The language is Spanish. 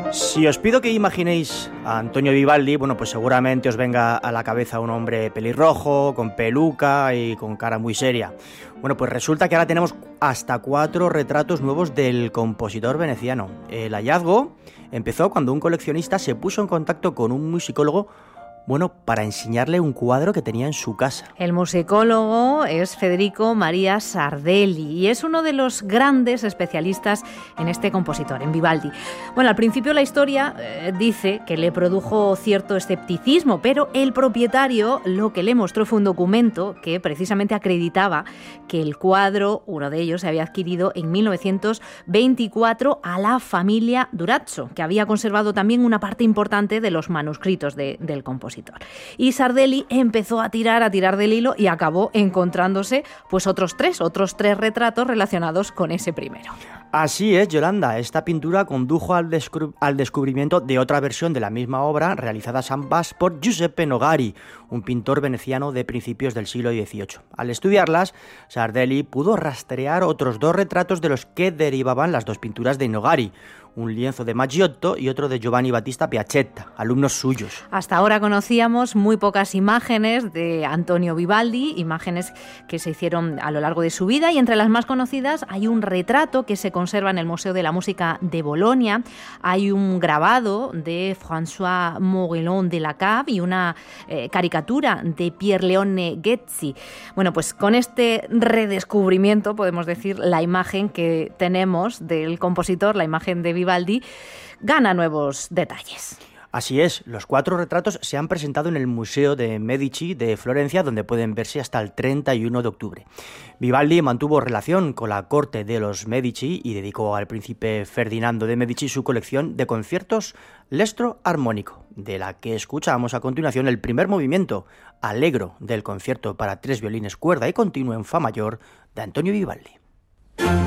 Si os pido que imaginéis a Antonio Vivaldi, bueno, pues seguramente os venga a la cabeza un hombre pelirrojo, con peluca y con cara muy seria. Bueno, pues resulta que ahora tenemos hasta 4 retratos nuevos del compositor veneciano. El hallazgo empezó cuando un coleccionista se puso en contacto con un musicólogo, bueno, para enseñarle un cuadro que tenía en su casa. El musicólogo es Federico Maria Sardelli y es uno de los grandes especialistas en este compositor, en Vivaldi. Bueno, al principio la historia dice que le produjo cierto escepticismo, pero el propietario lo que le mostró fue un documento que precisamente acreditaba que el cuadro, uno de ellos, se había adquirido en 1924 a la familia Durazzo, que había conservado también una parte importante de los manuscritos del compositor. Y Sardelli empezó a tirar del hilo y acabó encontrándose pues otros tres retratos relacionados con ese primero. Así es, Yolanda. Esta pintura condujo al descubrimiento de otra versión de la misma obra, realizadas ambas por Giuseppe Nogari, un pintor veneciano de principios del siglo XVIII. Al estudiarlas, Sardelli pudo rastrear otros 2 retratos de los que derivaban las 2 pinturas de Nogari, un lienzo de Maggiotto y otro de Giovanni Battista Piazzetta, alumnos suyos. Hasta ahora conocíamos muy pocas imágenes de Antonio Vivaldi, imágenes que se hicieron a lo largo de su vida, y entre las más conocidas hay un retrato que se conserva en el Museo de la Música de Bolonia, hay un grabado de François Morillon de la Cave y una caricatura de Pierleone Ghezzi. Bueno, pues con este redescubrimiento, podemos decir, la imagen que tenemos del compositor, la imagen de Vivaldi, gana nuevos detalles. Así es, los 4 retratos se han presentado en el Museo de Medici de Florencia, donde pueden verse hasta el 31 de octubre. Vivaldi mantuvo relación con la corte de los Medici y dedicó al príncipe Ferdinando de Medici su colección de conciertos Lestro armónico, de la que escuchamos a continuación el primer movimiento, Allegro, del concierto para 3 violines, cuerda y continuo en fa mayor de Antonio Vivaldi.